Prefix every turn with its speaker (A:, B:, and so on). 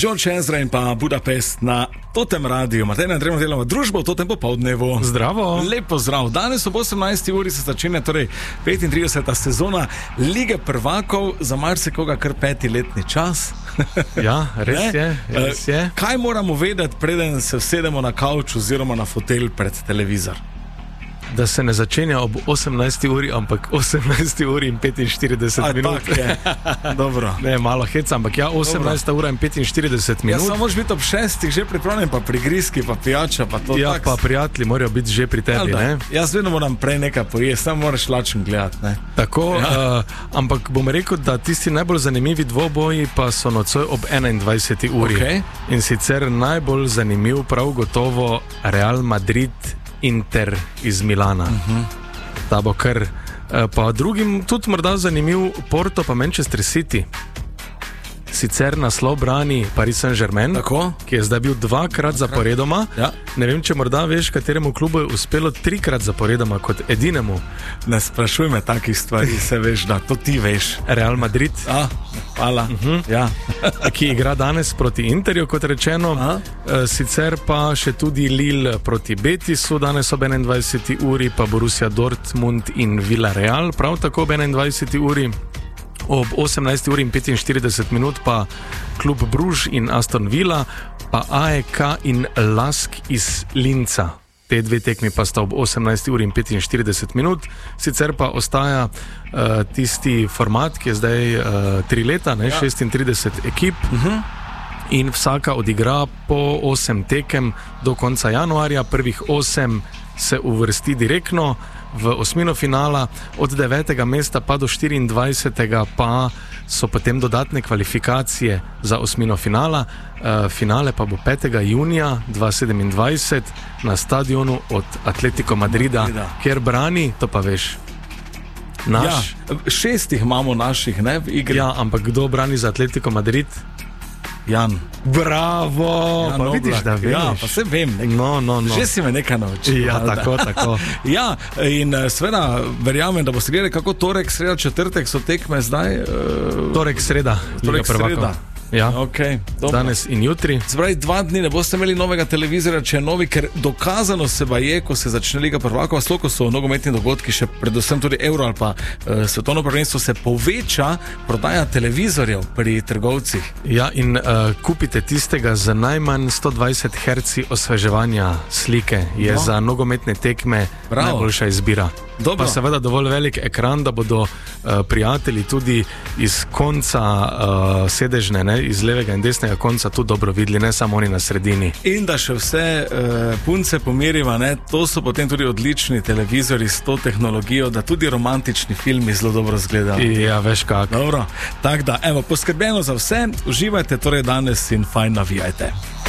A: George Ezra in pa Budapest na Totem radiju. Matej, Andrej, delamo družbo v Totem popoldnevu.
B: Zdravo.
A: Lep pozdrav. Danes ob 18. uri se začne torej 35. sezona Lige prvakov, za marsikoga kar 5-letni čas.
B: Ja, res je.
A: Kaj moramo vedeti, preden se usedemo na kavč oziroma na fotelj pred televizor?
B: Da se ne začenja ob 18. uri, ampak 18. uri in 45 minut.
A: Tak je. Dobro.
B: Ne, malo heca, ampak ja, 18. ura in 45 minut.
A: Ja, samo moraš biti ob 6. že pripravljen, pa prigrizki, pa pijača, pa to.
B: Ja, pa prijatelji morajo biti že pri tebi, ne?
A: Jaz vedno moram prej nekaj pojesti, samo moraš lačen gledati, ne?
B: Tako, ja. Ampak bom rekel, da tisti najbolj zanimivi dvoboji pa so nocoj ob 21. uri.
A: Okay.
B: In sicer najbolj zanimiv prav gotovo Real Madrid Inter iz Milana. Ta bo kar. Pa drugim tudi morda zanimiv Porto pa Manchester City. Sicer naslov brani Paris Saint-Germain, ki je zdaj bil 2-krat zaporedoma.
A: Ja.
B: Ne vem, če morda veš, kateremu klubu je uspelo 3-krat zaporedoma kot edinemu.
A: Ne sprašuj me takih stvari, se veš, da to ti veš.
B: Real Madrid.
A: Hvala.
B: Ja. Ki igra danes proti Interju, kot rečeno. Sicer pa še tudi Lille proti Betisu danes ob 21. uri, pa Borussia Dortmund in Villarreal prav tako ob 21. uri. Ob 18. uri in 45 minut pa klub Bruž in Aston Villa, pa AEK in Lask iz Linca. Te dve tekmi pa sta ob 18. uri in 45 minut. Sicer pa ostaja tisti format, ki je zdaj 3 leta, 36 ekip. In vsaka odigra po 8 tekem do konca januarja. Prvih 8 se uvrsti direktno v osmino finala, od 9. mesta pa do 24. pa so potem dodatne kvalifikacije za osmino finala. Finale pa bo 5. junija 2027 na stadionu od Atletico Madrida, kjer brani, to pa veš, naš.
A: Ja, 6 imamo naših, ne, v igri.
B: Ja, ampak kdo brani za Atletico Madrid?
A: Jan.
B: Bravo!
A: Ja,
B: pa vidiš, da veš.
A: Ja, pa se vem.
B: No.
A: Že si me nekaj naučil.
B: Ja, tako.
A: Ja, in seveda verjamem, da boste gledali, kako torek, sreda, četrtek so tekme zdaj.
B: Torek, sreda. Ja,
A: okay,
B: danes in jutri.
A: Zbraj 2 dni ne boste imeli novega televizora, če je novi, ker dokazano se je, ko se začne Liga prvakov, ko so nogometni dogodki, še predvsem tudi Euro ali pa svetovno prvenstvo, se poveča prodaja televizorjev pri trgovcih. Ja,
B: in kupite tistega z najmanj 120 Hz osveževanja slike, je za nogometne tekme najboljša izbira.
A: Dobro.
B: Pa seveda dovolj velik ekran, da bodo prijatelji tudi iz konca sedežne, iz levega in desnega konca tu dobro videli, ne samo oni na sredini.
A: In da še vse punce pomiriva, to so potem tudi odlični televizori s to tehnologijo, da tudi romantični filmi zelo dobro izgledajo.
B: Ja, veš kak.
A: Dobro, tako da, poskrbljeno za vse, uživajte torej danes in fajn navijajte.